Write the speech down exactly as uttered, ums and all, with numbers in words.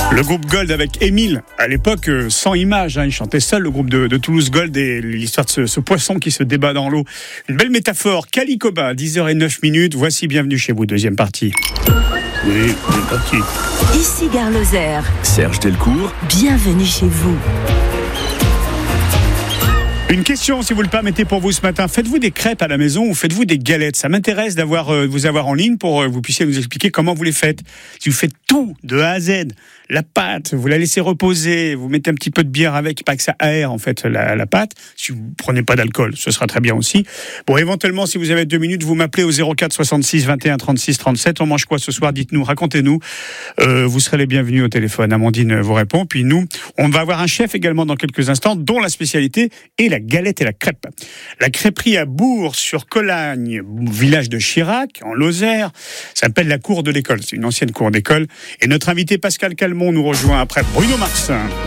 Le groupe Gold avec Émile, à l'époque euh, sans image, hein, il chantait seul, le groupe de, de Toulouse Gold, et l'histoire de ce, ce poisson qui se débat dans l'eau. Une belle métaphore. Calicoba, dix heures zéro neuf minutes, voici Bienvenue chez vous, deuxième partie. Oui, on est parti. Ici Gare Lozère. Serge Delcourt. Bienvenue chez vous. Une question, si vous le permettez, pour vous ce matin. Faites-vous des crêpes à la maison ou faites-vous des galettes ? Ça m'intéresse d'avoir euh, vous avoir en ligne pour que euh, vous puissiez nous expliquer comment vous les faites. Si vous faites tout de A à Z, la pâte, vous la laissez reposer, vous mettez un petit peu de bière avec, pas que ça aère en fait la, la pâte. Si vous prenez pas d'alcool, ce sera très bien aussi. Bon, éventuellement, si vous avez deux minutes, vous m'appelez au zéro quatre soixante-six vingt et un trente-six trente-sept. On mange quoi ce soir ? Dites-nous, racontez-nous. Euh, vous serez les bienvenus au téléphone. Amandine vous répond. Puis nous, on va avoir un chef également dans quelques instants, dont la spécialité est la galette et la crêpe. La crêperie à Bourg-sur-Colagne, village de Chirac, en Lozère, s'appelle la cour de l'école. C'est une ancienne cour d'école. Et notre invité Pascal Calmont nous rejoint après Bruno Mars.